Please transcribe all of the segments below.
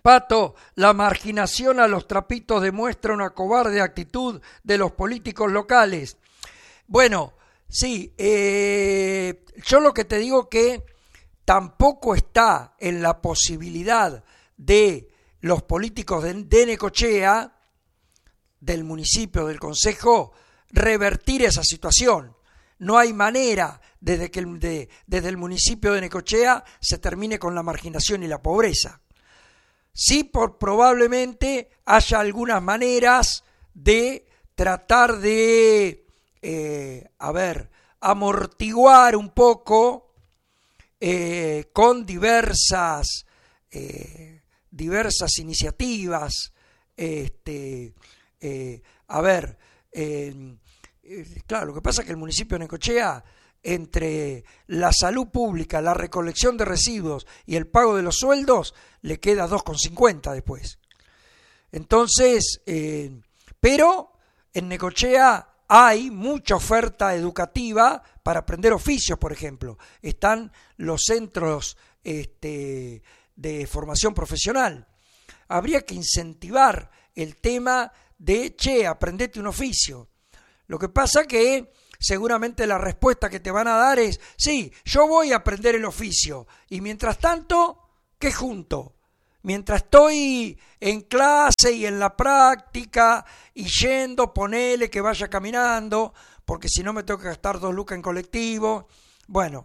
Pato, la marginación a los trapitos demuestra una cobarde actitud de los políticos locales. Bueno, sí, yo lo que te digo que tampoco está en la posibilidad de los políticos de Necochea, del municipio, del concejo, revertir esa situación. No hay manera desde el municipio de Necochea se termine con la marginación y la pobreza. Sí, probablemente haya algunas maneras de tratar de, amortiguar un poco con diversas iniciativas. Claro, lo que pasa es que el municipio de Necochea, entre la salud pública, la recolección de residuos y el pago de los sueldos, le queda 2,50 después. Entonces, pero en Necochea hay mucha oferta educativa para aprender oficios, por ejemplo. Están los centros de formación profesional. Habría que incentivar el tema de, aprendete un oficio. Lo que pasa que seguramente la respuesta que te van a dar es, sí, yo voy a aprender el oficio y mientras tanto, ¿qué junto? Mientras estoy en clase y en la práctica y yendo, ponele que vaya caminando, porque si no me tengo que gastar 2 lucas en colectivo. Bueno,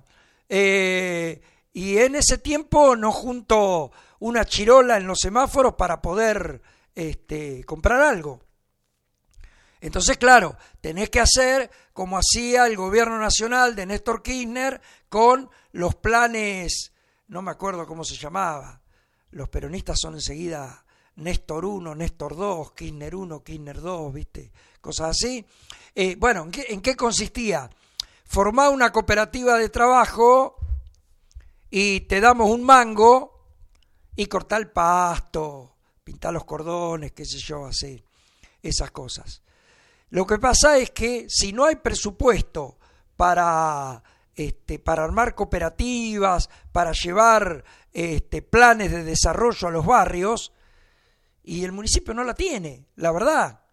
y en ese tiempo no junto una chirola en los semáforos para poder comprar algo. Entonces, claro, tenés que hacer como hacía el gobierno nacional de Néstor Kirchner con los planes, no me acuerdo cómo se llamaba, los peronistas son enseguida Néstor 1, Néstor 2, Kirchner 1, Kirchner 2, ¿viste? Cosas así. Bueno, ¿en qué consistía? Formá una cooperativa de trabajo y te damos un mango y cortá el pasto, pintá los cordones, qué sé yo, así, esas cosas. Lo que pasa es que si no hay presupuesto para armar cooperativas, para llevar planes de desarrollo a los barrios, y el municipio no la tiene, la verdad.